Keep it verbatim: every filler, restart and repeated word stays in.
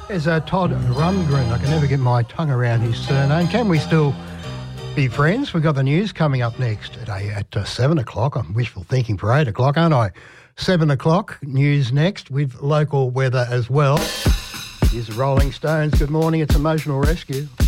There's uh, Todd Rundgren. I can never get my tongue around his surname. Can we still be friends? We've got the news coming up next at, at uh, seven o'clock. I'm wishful thinking for eight o'clock, aren't I? seven o'clock, news next with local weather as well. Here's the Rolling Stones. Good morning. It's Emotional Rescue.